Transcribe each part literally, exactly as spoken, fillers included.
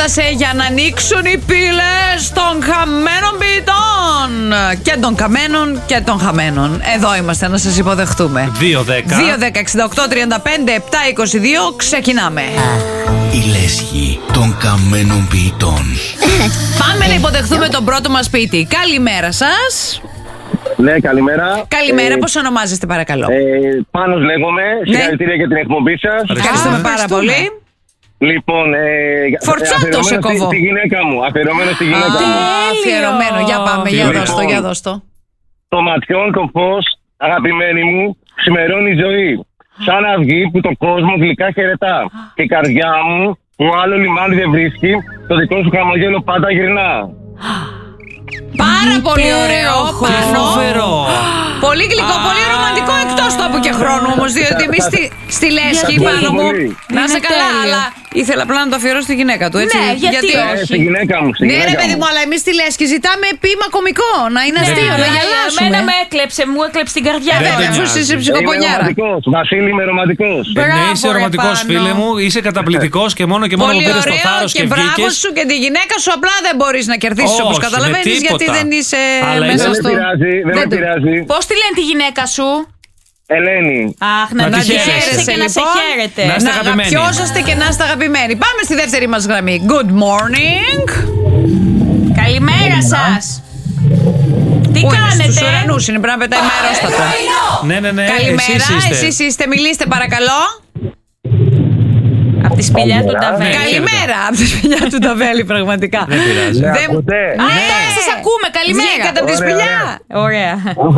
έφτασε για να ανοίξουν οι πύλες των χαμένων ποιητών. Και των καμένων και των χαμένων. Εδώ είμαστε να σας υποδεχτούμε. δύο δέκα δύο δέκα εξήντα οκτώ τριάντα πέντε επτά είκοσι δύο. Ξεκινάμε. Η λέσχη των καμένων ποιητών. Πάμε να υποδεχθούμε τον πρώτο μας ποιητή. Καλημέρα σας. Ναι, καλημέρα. Καλημέρα, Ε, πώς ονομάζεστε παρακαλώ? ε, Πάνος λέγομαι. Συγχαρητήρια για την εκπομπή σας. Ευχαριστούμε πάρα πολύ. Λοιπόν, ε, Φορτσάτο αφιερωμένο σε στη- κόβω. Στη γυναίκα μου. Αφιερωμένο στη γυναίκα μου. Αφιερωμένο, για πάμε, για Τέλειο. δώσ' το, για δώσ' το. Το ματιόν το φως, αγαπημένη μου, ξημερώνει η ζωή. Σαν αυγή που το κόσμο γλυκά χαιρετά. Και η καρδιά μου, που άλλο λιμάνι δεν βρίσκει, το δικό σου χαμογέλο πάντα γυρνά. Πάρα πολύ ωραίο, Πάνο. Φοβερό. Πολύ γλυκό, πολύ ρομαντικό, εκτός τόπου και χρόνου όμως, διότι εμείς στη, στη λέσχη, Γιατί? Πάνο μου, να είσαι Είναι καλά, τέλειο. αλλά ήθελα απλά να το αφιερώσω στη γυναίκα του, έτσι. Ναι, γιατί Ε, όχι. στη γυναίκα μου, στη Ναι, ρε γυναίκα παιδί μου. μου, αλλά εμείς στη λέσχη ζητάμε ποίημα κωμικό, να είναι αστείο, να Εμένα γελάσουμε. με έκλεψε, μου έκλεψε την καρδιά. Βέβαια, δεν αφού νοιάζει. είσαι Είμαι ψυχοπονιάρα. ρομαντικός. Βασίλη, είμαι ρομαντικός. Ε, ναι, Μπράβο, είσαι ρε, ρομαντικός, Πάνο. φίλε μου. Είσαι καταπληκτικός και μόνο και μόνο που Πολύ πήρες το ωραίο θάρρος και και μπράβο βγήκες. σου και τη γυναίκα σου απλά δεν μπορείς να κερδίσεις Όχι, όπως με καταλαβαίνεις, γιατί τίποτα. δεν είσαι Αλλά μέσα Δεν με στο... πειράζει, δεν με το- πειράζει. Πώς τη λένε τη γυναίκα σου? Ελένη. Αχ, να, Να να τη τη χαίρεσαι, χαίρεσαι και να σε λοιπόν. χαίρετε. Να είστε Να αγαπημένοι. αγαπιόσαστε και να είστε αγαπημένοι. Πάμε στη δεύτερη μας γραμμή. Good morning. Καλημέρα σας. Τι Πού είναι, κάνετε? στους ουρανούς είναι, πρέπει να πετάει με αερόστατο. Ναι, ναι, ναι. Καλημέρα, εσείς είστε. εσείς είστε, μιλήστε παρακαλώ. Από τη σπηλιά του Νταβέλ. Ναι, Καλημέρα από τη σπηλιά του Νταβέλη, πραγματικά. Δεν πειράζει. Ναι, Δεν- ακούτε? Ναι, σας ακούμε. Καλημέρα. Βγήκατε από τη Ωραία, σπηλιά. Ωραία.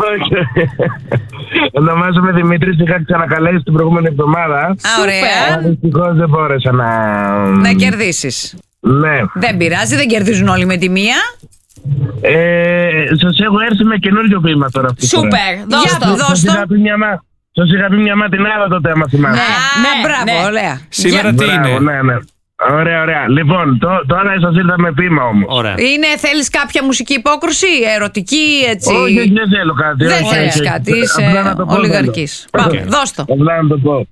Ονομάζομαι Δημήτρης, είχα ξανακαλέσει την προηγούμενη εβδομάδα. Α, ωραία. Αλλά δυστυχώς δεν μπόρεσα να... Να κερδίσεις. Ναι. Δεν πειράζει, δεν κερδίζουν όλοι με τη μία. Ε, σας έχω έρθει με καινούριο ποίημα τώρα αυτή τη φορά. Σούπερ. Δώσ' Για το. δώσ' Σας το. είχα πει μια μα- σας είχα πει μια μάτινάδα τότε, άμα θυμάστε. Α, ναι, μπράβο, ναι. ωραία. Σήμερα τι Μπράβο, είναι? ναι, ναι. Ωραία, ωραία. Λοιπόν, τω- τώρα σας ήρθα με ποίημα όμως. Ωραία. Είναι, θέλεις κάποια μουσική υπόκρουση, ερωτική, έτσι. Όχι, όχι, δεν θέλω κάτι. Δεν όχι, θέλεις όχι. κάτι, Απλά να είσαι το πω, ολιγαρκής. θέλω. Πάμε, Οκ. δώσ' το. Απλά να το πω.